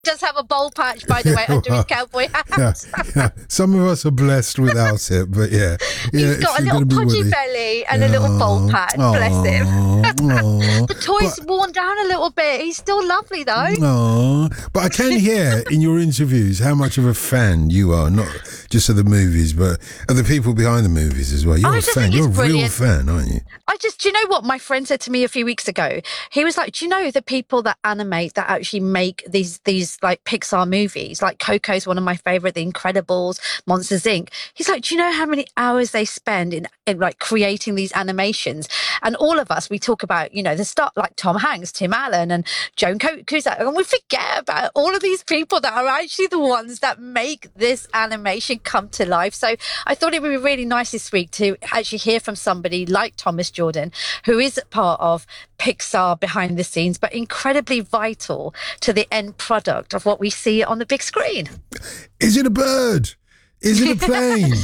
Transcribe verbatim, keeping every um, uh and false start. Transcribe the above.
does have a bowl patch, by the way, Yeah, under well, his cowboy hat. Yeah, yeah. Some of us are blessed without it, but yeah. yeah He's got a if you're little gonna be podgy Woody. belly and Yeah. a little bowl patch, bless him. Aw, aw. The toy's But- worn down a little bit. He's still lovely, though. Aw. But I can hear in your interviews how much of a fan you are, not just of the movies, but of the people behind the movies as well. You're I a just fan. think You're a it's real brilliant. fan, aren't you? I just, do you know what my friend said to me a few weeks ago? He was like, do you know the people that animate, that actually make these, these like Pixar movies, like Coco's one of my favorite, The Incredibles, Monsters, Incorporated. He's like, do you know how many hours they spend in, in like creating these animations? And all of us, we talk about, you know, the start, like Tom Hanks, Tim Allen and Joan Cusack, and we forget about all of these people that are actually the ones that make this animation come to life. So I thought it would be really nice this week to actually hear from somebody like Thomas Jordan, who is part of Pixar behind the scenes, but incredibly vital to the end product of what we see on the big screen. Is it a bird? Is it a plane?